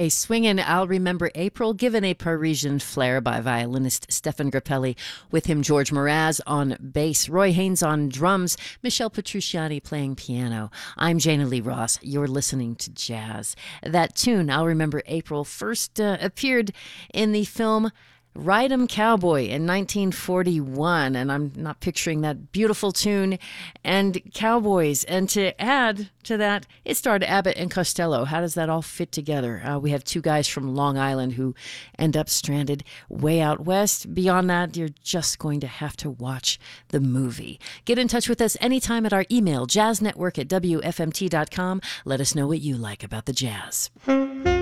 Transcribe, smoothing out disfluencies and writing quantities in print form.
A swingin' I'll Remember April, given a Parisian flair by violinist Stefan Grappelli. With him, George Mraz on bass, Roy Haynes on drums, Michelle Petrucciani playing piano. I'm Jana Lee Ross. You're listening to Jazz. That tune, I'll Remember April, first appeared in the film Ride 'em Cowboy in 1941, and I'm not picturing that beautiful tune and cowboys. And to add to that, it starred Abbott and Costello. How does that all fit together? We have two guys from Long Island who end up stranded way out west. Beyond that, you're just going to have to watch the movie. Get in touch with us anytime at our email, jazznetwork@wfmt.com. Let us know what you like about the jazz.